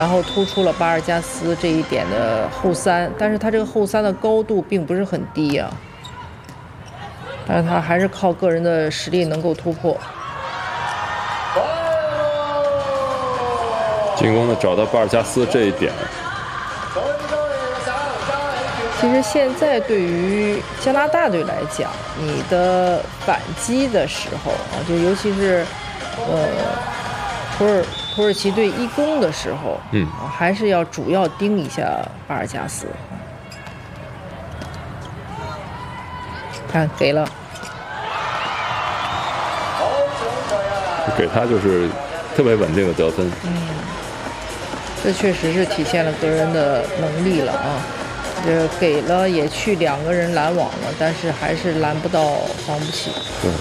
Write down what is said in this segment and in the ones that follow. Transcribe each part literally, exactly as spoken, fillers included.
然后突出了巴尔加斯这一点的后三，但是他这个后三的高度并不是很低啊，但是他还是靠个人的实力能够突破。 进攻的找到巴尔加斯这一点。 其实现在对于加拿大队来讲，你的反击的时候啊，就尤其是呃土耳土耳其队一攻的时候， 嗯， 啊，还是要主要盯一下巴尔加斯。看给了， 给他就是特别稳定的得分。 嗯，这确实是体现了个人的能力了啊。这给了也去两个人拦网了，但是还是拦不到黄不起。 对。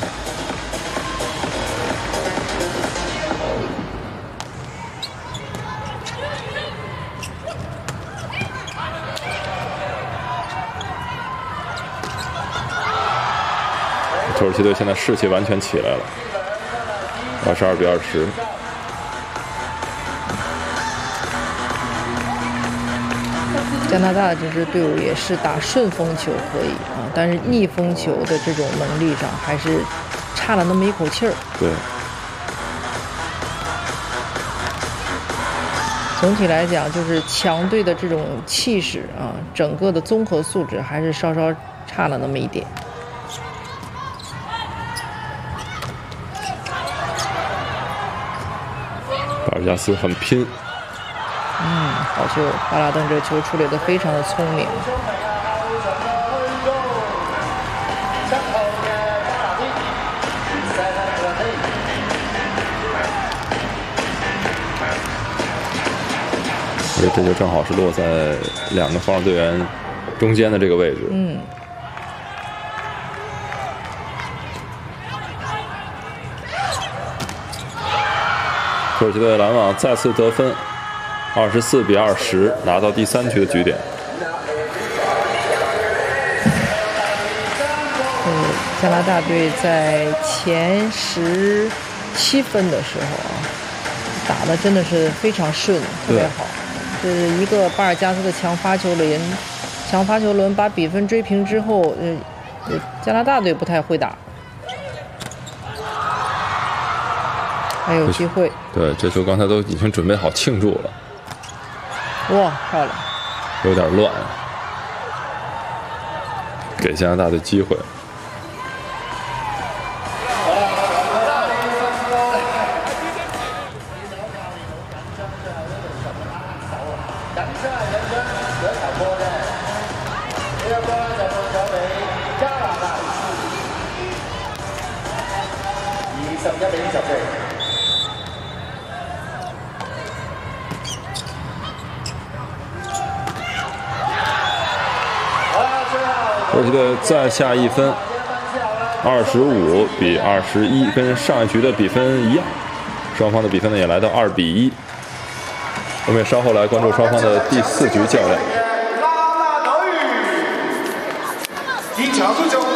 土耳其队现在士气完全起来了，二十二比二十。 加拿大这支队伍也是打顺风球可以啊，但是逆风球的这种能力上还是差了那么一口气儿。 对。 总体来讲，就是强队的这种气势啊，整个的综合素质还是稍稍差了那么一点。 巴尔加斯很拼。 嗯，好球！巴拉登这球处理得非常的聪明。 所以这就正好是落在两个防守队员中间的这个位置。 嗯。 土耳其队拦网再次得分。二十四比二十，拿到第三局的局点。 嗯，加拿大队在前十七分的时候啊，打的真的是非常顺，特别好。这是一个巴尔加斯的强发球轮，强发球轮把比分追平之后，呃，加拿大队不太会打，还有机会。 对，这球刚才都已经准备好庆祝了。 哇，漂亮！ 有点乱，给加拿大的机会。土耳其队再下一分，二十五比二十一，跟上一局的比分一样。双方的比分呢也来到二比一。我们也稍后来关注双方的第四局较量。